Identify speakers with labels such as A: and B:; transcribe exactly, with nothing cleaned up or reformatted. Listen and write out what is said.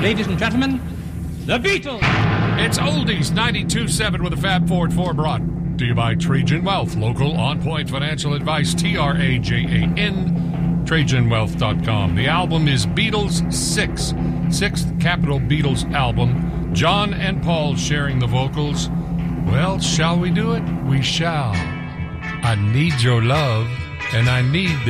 A: Ladies and gentlemen, the Beatles.
B: It's Oldies ninety-two seven with a Fab Ford four brought to you by Trajan Wealth, local on-point financial advice, T R A J A N, Trajan Wealth dot com. The album is Beatles six, sixth Capitol Beatles album. John and Paul sharing the vocals. Well, shall we do it? We shall. I need your love, and I need this.